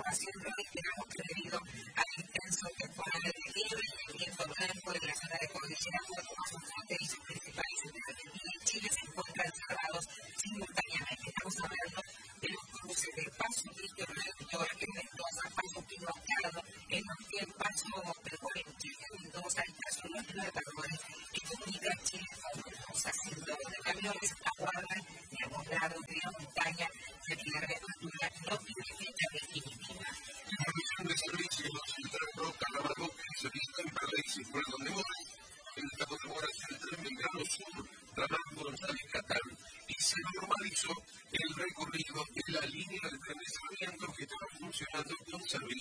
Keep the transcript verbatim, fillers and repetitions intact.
haciendo, esperamos que debido al intenso temporal de nieve y el viento blanco de la zona de cordillera, cuatro más importantes y sus principales entre Argentina y Chile se encuentran cerrados simultáneamente. Estamos hablando de los cruces de Paso Listo, Río en Mendoza, Paso Pino Cardo, en Neuquén, Paso Perdón, en Chile, Mendoza, el Paso Los Nueve Perdón, y comunica Chile con Mendoza, haciendo de camiones aguardan de ambos lados de la montaña, ya que la reapertura no tiene fecha definitiva. La Comisión de Servicios Central Roca, Lavado, se vista en Paraíso, por donde voy, en la conmemoración del tren Belgrano Sur, Ramón González Catán, y se normalizó el recorrido de la línea de tren de Sarmiento que estaba funcionando con servicio.